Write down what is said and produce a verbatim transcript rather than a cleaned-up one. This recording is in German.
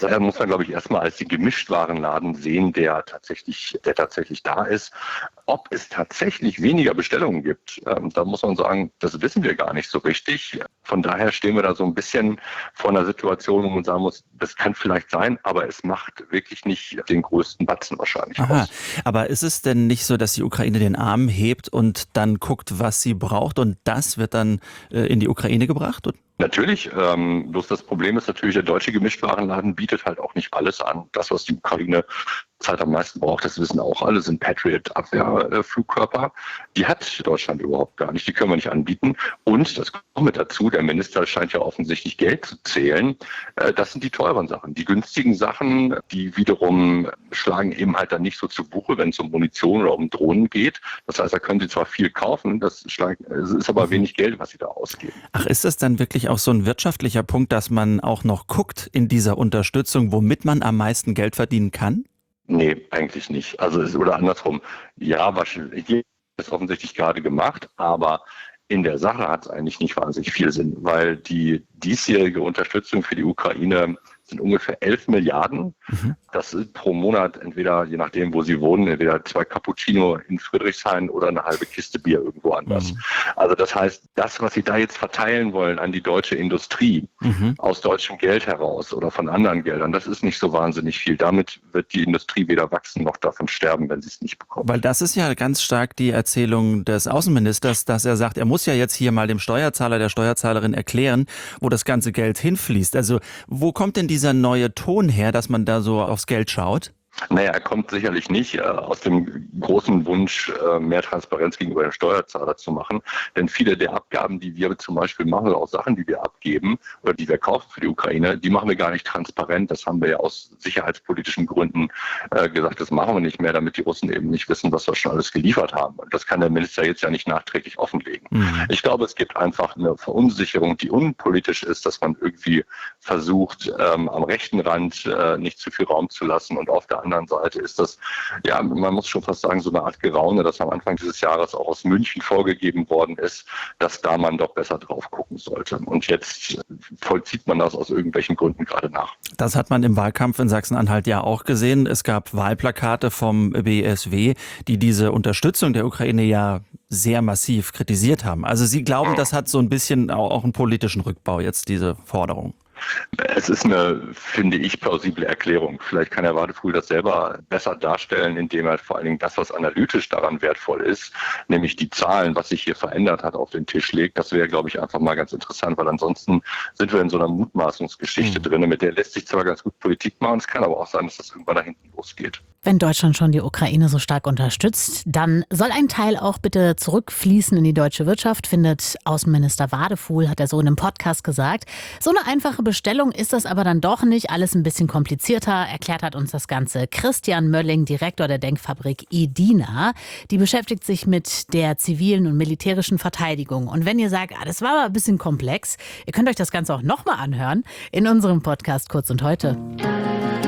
Das muss man, glaube ich, erstmal als den Gemischtwarenladen sehen, der tatsächlich, der tatsächlich da ist. Ob es tatsächlich weniger Bestellungen gibt, ähm, da muss man sagen, das wissen wir gar nicht so richtig. Von daher stehen wir da so ein bisschen vor einer Situation, wo man sagen muss, das kann vielleicht sein, aber es macht wirklich nicht den größten Batzen wahrscheinlich Aha, aus. aber ist es denn nicht so, dass die Ukraine den Arm hebt und dann guckt, was sie braucht und das wird dann äh, in die Ukraine gebracht? Natürlich, ähm, bloß das Problem ist natürlich, der deutsche Gemischtwarenladen bietet halt auch nicht alles an. Das, was die Ukraine Zeit am meisten braucht, das wissen auch alle, sind Patriot-Abwehrflugkörper. Die hat Deutschland überhaupt gar nicht, die können wir nicht anbieten. Und, das kommt mit dazu, der Minister scheint ja offensichtlich Geld zu zählen. Äh, das sind die teuren Sachen. Die günstigen Sachen, die wiederum schlagen eben halt dann nicht so zu Buche, wenn es um Munition oder um Drohnen geht. Das heißt, da können sie zwar viel kaufen, das schlägt, es ist aber wenig Geld, was sie da ausgeben. Ach, ist das dann wirklich auch so ein wirtschaftlicher Punkt, dass man auch noch guckt in dieser Unterstützung, womit man am meisten Geld verdienen kann? Nee, eigentlich nicht. Also es, oder andersrum. Ja, wahrscheinlich hier ist offensichtlich gerade gemacht, aber in der Sache hat es eigentlich nicht wahnsinnig viel Sinn, weil die diesjährige Unterstützung für die Ukraine sind ungefähr elf Milliarden. Mhm. Das sind pro Monat entweder, je nachdem, wo sie wohnen, entweder zwei Cappuccino in Friedrichshain oder eine halbe Kiste Bier irgendwo anders. Mhm. Also das heißt, das, was sie da jetzt verteilen wollen an die deutsche Industrie, mhm. aus deutschem Geld heraus oder von anderen Geldern, das ist nicht so wahnsinnig viel. Damit wird die Industrie weder wachsen noch davon sterben, wenn sie es nicht bekommt. Weil das ist ja ganz stark die Erzählung des Außenministers, dass er sagt, er muss ja jetzt hier mal dem Steuerzahler, der Steuerzahlerin erklären, wo das ganze Geld hinfließt. Also wo kommt denn dieser neue Ton her, dass man da so aufs Geld schaut? Naja, er kommt sicherlich nicht äh, aus dem großen Wunsch, äh, mehr Transparenz gegenüber dem Steuerzahler zu machen. Denn viele der Abgaben, die wir zum Beispiel machen, oder auch Sachen, die wir abgeben oder die wir kaufen für die Ukraine, die machen wir gar nicht transparent. Das haben wir ja aus sicherheitspolitischen Gründen äh, gesagt, das machen wir nicht mehr, damit die Russen eben nicht wissen, was wir schon alles geliefert haben. Und das kann der Minister jetzt ja nicht nachträglich offenlegen. Mhm. Ich glaube, es gibt einfach eine Verunsicherung, die unpolitisch ist, dass man irgendwie versucht, ähm, am rechten Rand äh, nicht zu viel Raum zu lassen und auf der anderen Seite ist das, ja, man muss schon fast sagen, so eine Art Geraune, das am Anfang dieses Jahres auch aus München vorgegeben worden ist, dass da man doch besser drauf gucken sollte. Und jetzt vollzieht man das aus irgendwelchen Gründen gerade nach. Das hat man im Wahlkampf in Sachsen-Anhalt ja auch gesehen. Es gab Wahlplakate vom B S W, die diese Unterstützung der Ukraine ja sehr massiv kritisiert haben. Also Sie glauben, das hat so ein bisschen auch einen politischen Rückbau jetzt, diese Forderung? Es ist eine, finde ich, plausible Erklärung. Vielleicht kann Herr Wadefuhl das selber besser darstellen, indem er vor allen Dingen das, was analytisch daran wertvoll ist, nämlich die Zahlen, was sich hier verändert hat, auf den Tisch legt. Das wäre, glaube ich, einfach mal ganz interessant, weil ansonsten sind wir in so einer Mutmaßungsgeschichte mhm. drin. Mit der lässt sich zwar ganz gut Politik machen, es kann aber auch sein, dass das irgendwann da hinten losgeht. Wenn Deutschland schon die Ukraine so stark unterstützt, dann soll ein Teil auch bitte zurückfließen in die deutsche Wirtschaft, findet Außenminister Wadefuhl, hat er so in einem Podcast gesagt. So eine einfache Bestellung ist das aber dann doch nicht. Alles ein bisschen komplizierter. Erklärt hat uns das Ganze Christian Mölling, Direktor der Denkfabrik EDINA. Die beschäftigt sich mit der zivilen und militärischen Verteidigung. Und wenn ihr sagt, ah, das war aber ein bisschen komplex, ihr könnt euch das Ganze auch nochmal anhören in unserem Podcast Kurz und Heute.